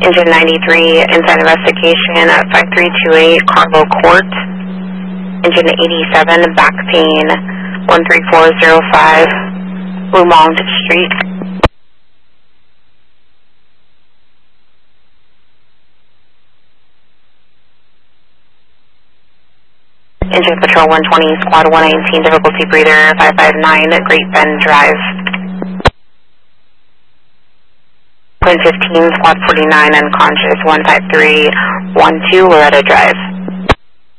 Engine 93, inside investigation at 5328 Carlo Court. Engine 87, back pain 13405 Roumont Street. Engine Patrol 120, Squad 119, difficulty breather 559, Great Bend Drive. Twin 15, Squad 49, unconscious 15312, Loretta Drive.